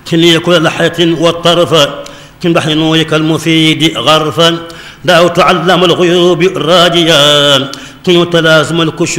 كن كل لحية والطرف كن بحر نورك المفيد غرفا دعوت علام الغيوب راجيا كن تلازم الكشوف